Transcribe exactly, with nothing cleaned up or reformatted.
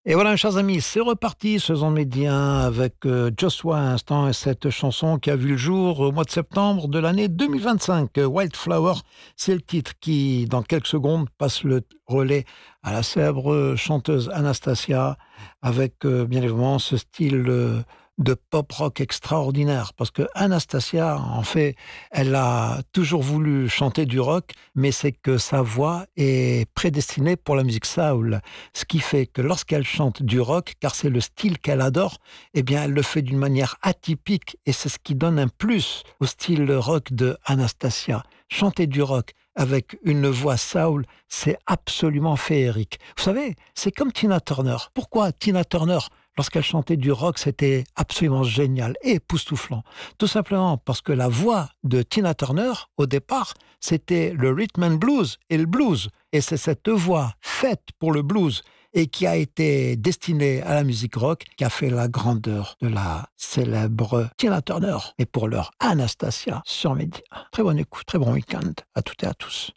Et voilà, mes chers amis, c'est reparti, ce Zone Média avec euh, Joshua à l'instant et cette chanson qui a vu le jour au mois de septembre de l'année deux mille vingt-cinq. Wildflower, c'est le titre qui, dans quelques secondes, passe le relais à la célèbre chanteuse Anastasia avec, euh, bien évidemment, ce style euh, de pop rock extraordinaire. Parce que Anastasia, en fait, elle a toujours voulu chanter du rock, mais c'est que sa voix est prédestinée pour la musique soul. Ce qui fait que lorsqu'elle chante du rock, car c'est le style qu'elle adore, eh bien, elle le fait d'une manière atypique et c'est ce qui donne un plus au style rock de Anastasia. Chanter du rock avec une voix soul, c'est absolument féerique. Vous savez, c'est comme Tina Turner. Pourquoi Tina Turner, lorsqu'elle chantait du rock, c'était absolument génial et époustouflant? Tout simplement parce que la voix de Tina Turner, au départ, c'était le rhythm and blues et le blues. Et c'est cette voix faite pour le blues et qui a été destinée à la musique rock qui a fait la grandeur de la célèbre Tina Turner. Et pour l'heure, Anastasia sur Média. Très bonne écoute, très bon week-end à toutes et à tous.